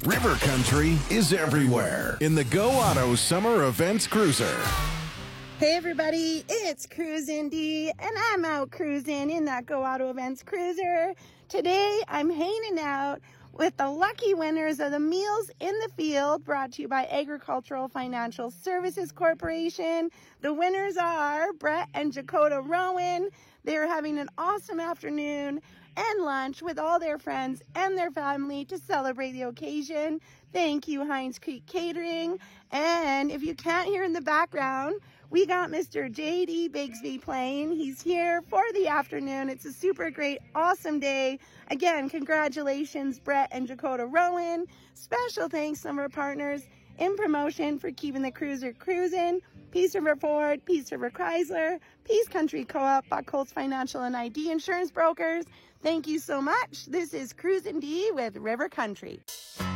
River Country is everywhere in the Go Auto Summer Events Cruiser. Hey everybody, it's Cruisin' D, and I'm out cruising in that Go Auto Events Cruiser. Today, I'm hanging out with the lucky winners of the Meals in the Field, brought to you by Agricultural Financial Services Corporation. The winners are Brett and Dakota Rowan. They're having an awesome afternoon and lunch with all their friends and their family to celebrate the occasion. Thank you, Hines Creek Catering. And if you can't hear in the background, we got Mr. J.D. Bigsby playing. He's here for the afternoon. It's a super great, awesome day. Again, congratulations, Brett and Dakota Rowan. Special thanks to our partners in promotion for keeping the cruiser cruising. Peace River Ford, Peace River Chrysler, Peace Country Co-op, Buckholz Financial and ID Insurance Brokers. Thank you so much. This is Cruisin' D with River Country.